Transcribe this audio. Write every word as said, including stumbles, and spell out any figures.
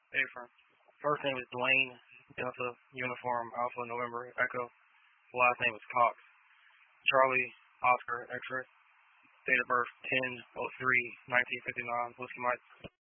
Affirm. First name is Dwayne, Delta, Uniform, Alpha, November, Echo. Last name is Cox. Charlie, Oscar, X-ray. Date of birth ten oh three nineteen fifty-nine. Whiskey Mike.